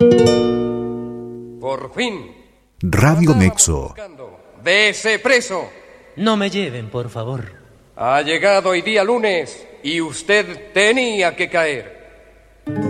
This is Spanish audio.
Por fin. Radio Nexo. ¡Dese preso! No me lleven, por favor. Ha llegado hoy día lunes y usted tenía que caer.